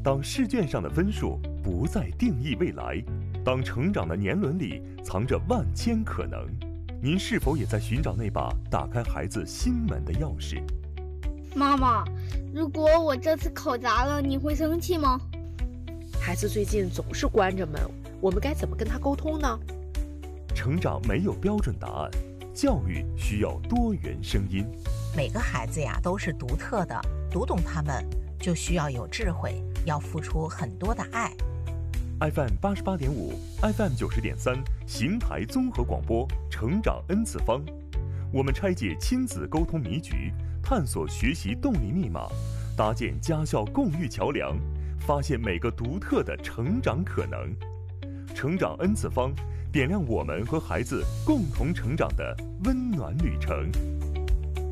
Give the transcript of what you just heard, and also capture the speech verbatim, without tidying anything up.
当试卷上的分数不再定义未来，当成长的年轮里藏着万千可能，您是否也在寻找那把打开孩子心门的钥匙？ 妈妈，如果我这次考砸了，你会生气吗？ 孩子最近总是关着门，我们该怎么跟他沟通呢？ 成长没有标准答案，教育需要多元声音。 每个孩子呀都是独特的，读懂他们就需要有智慧，要付出很多的爱。 F M 八十八点五 ，F M 九十点三，邢台综合广播，成长 N 次方。我们拆解亲子沟通迷局，探索学习动力密码，搭建家校共育桥梁，发现每个独特的成长可能。成长 N 次方，点亮我们和孩子共同成长的温暖旅程。